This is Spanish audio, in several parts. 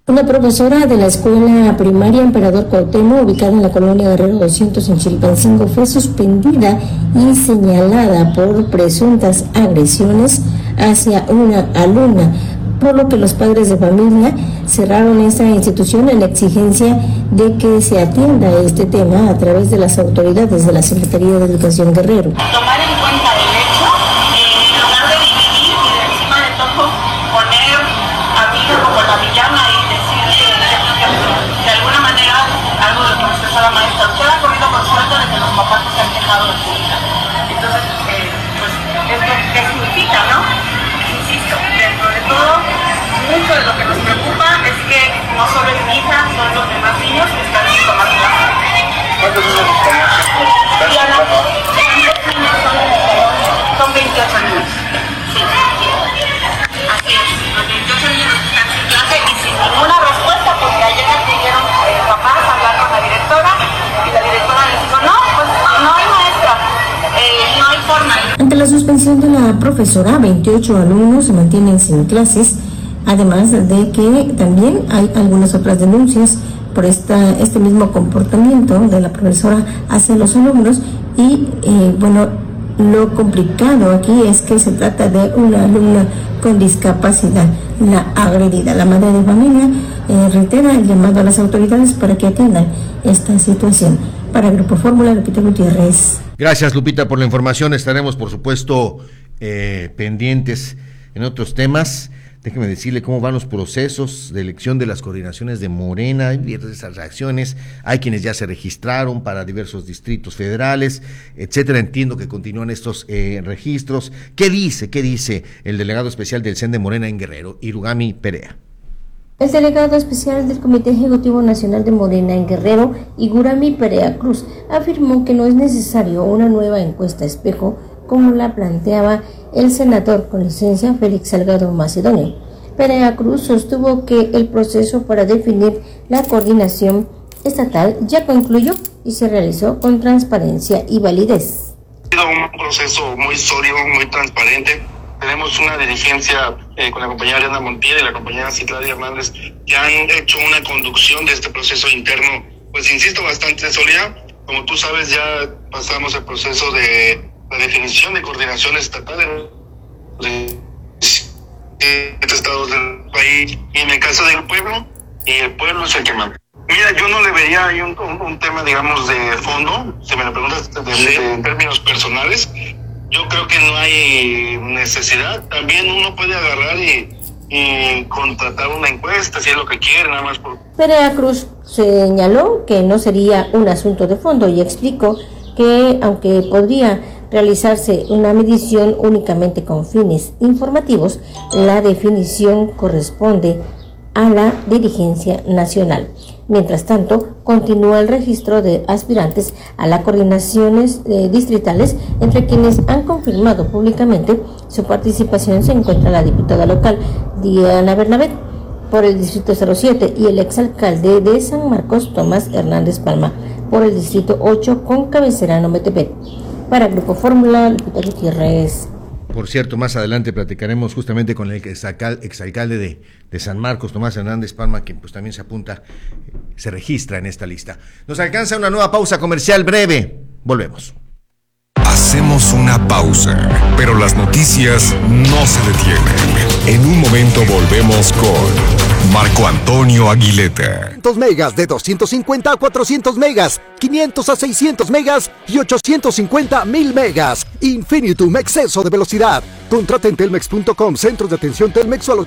Una profesora de la escuela primaria Emperador Cuauhtémoc, ubicada en la colonia Guerrero 200 en Chilpancingo, fue suspendida y señalada por presuntas agresiones hacia una alumna, por lo que los padres de familia cerraron esta institución en la exigencia de que se atienda este tema a través de las autoridades de la Secretaría de Educación Guerrero. Tomar en cuenta el hecho, en lugar de dividir y de encima de todo poner a mi hija como la villana y decir que de alguna manera algo de lo que me expresó la maestra, usted ha corrido con suerte de que los papás se han quejado de su hija. Entonces, pues, ¿esto qué significa, no? Insisto, dentro de todo, mucho de lo que nos preocupa es que no solo es mi hija, son los demás niños que están en tomar clases. ¿Cuántos niños están? Son 28 niños. Sí. Así es, los 28 niños están en clase y sin ninguna respuesta, porque ayer acudieron papás a hablar con la directora y la directora les dijo, no, pues no hay maestra, no hay forma. Ante la suspensión de la profesora, 28 alumnos se mantienen sin clases, además de que también hay algunas otras denuncias por este mismo comportamiento de la profesora hacia los alumnos y lo complicado aquí es que se trata de una alumna con discapacidad, la agredida. La madre de familia reitera el llamado a las autoridades para que atiendan esta situación. Para Grupo Fórmula, Lupita Gutiérrez. Gracias, Lupita, por la información. Estaremos, por supuesto, pendientes en otros temas. Déjeme decirle cómo van los procesos de elección de las coordinaciones de Morena. Hay diversas reacciones, hay quienes ya se registraron para diversos distritos federales, etcétera. Entiendo que continúan estos registros. ¿Qué dice el delegado especial del CEN de Morena en Guerrero, Irugami Perea? El delegado especial del Comité Ejecutivo Nacional de Morena en Guerrero, Irugami Perea Cruz, afirmó que no es necesario una nueva encuesta espejo como la planteaba el senador con licencia Félix Salgado Macedonio. Perea Cruz sostuvo que el proceso para definir la coordinación estatal ya concluyó y se realizó con transparencia y validez. Ha sido un proceso muy sólido, muy transparente. Tenemos una dirigencia con la compañera Ariana Montiel y la compañera Citlali Hernández que han hecho una conducción de este proceso interno, pues insisto, bastante sólida. Como tú sabes, ya pasamos el proceso de la definición de coordinación estatal en estados del país y en el caso del pueblo, y el pueblo es el que manda. Mira, yo no le vería ahí un tema, digamos, de fondo, si me lo preguntas en términos personales. Yo creo que no hay necesidad. También uno puede agarrar y contratar una encuesta si es lo que quiere, nada más por... Perea Cruz señaló que no sería un asunto de fondo y explicó que aunque podría realizarse una medición únicamente con fines informativos, la definición corresponde a la dirigencia nacional. Mientras tanto, continúa el registro de aspirantes a las coordinaciones distritales, entre quienes han confirmado públicamente su participación se encuentra la diputada local Diana Bernabé por el distrito 07 y el exalcalde de San Marcos Tomás Hernández Palma por el distrito 8 con cabecera en Ometepec. Para Grupo Fórmula, Lupita Gutiérrez. Por cierto, más adelante platicaremos justamente con el exalcalde de San Marcos, Tomás Hernández Palma, quien pues también se apunta, se registra en esta lista. Nos alcanza una nueva pausa comercial breve. Volvemos. Hacemos una pausa, pero las noticias no se detienen. En un momento volvemos con Marco Antonio Aguileta. 200 megas de 250 a 400 megas, 500 a 600 megas y 850 a 1000 megas. Infinitum, exceso de velocidad. Contrata en telmex.com, centros de atención Telmex o al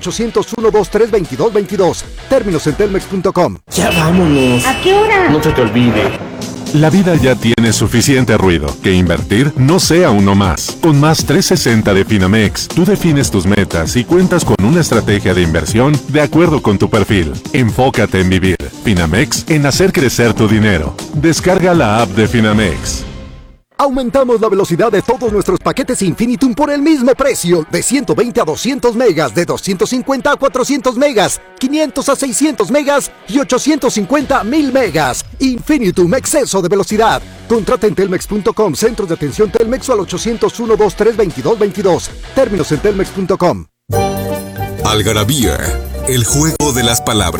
801-223-2222. Términos en telmex.com. Ya vámonos. ¿A qué hora? No se te olvide. La vida ya tiene suficiente ruido, que invertir no sea uno más. Con Más 360 de Finamex, tú defines tus metas y cuentas con una estrategia de inversión de acuerdo con tu perfil. Enfócate en vivir. Finamex, en hacer crecer tu dinero. Descarga la app de Finamex. Aumentamos la velocidad de todos nuestros paquetes Infinitum por el mismo precio, de 120 a 200 megas, de 250 a 400 megas, 500 a 600 megas y 850 a 1000 megas. Infinitum, exceso de velocidad. Contrata en telmex.com, centros de atención Telmex o al 801-223-2222. Términos en telmex.com. Algarabía, el juego de las palabras.